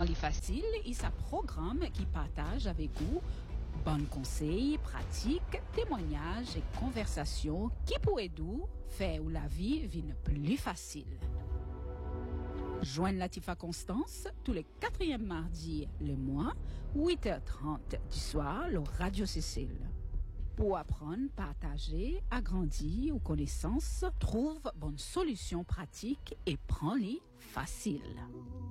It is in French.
Prends-les facile et sa programme qui partage avec vous bonnes conseils, pratiques, témoignages et conversations qui pourraient faire ou la vie vienne plus facile. Joignez Latifa Constance tous les 4e mardis le mois, 8h30 du soir, le Radio Cécile. Pour apprendre, partager, agrandir ou connaissances, trouve bonne solution pratique et prends-les facile.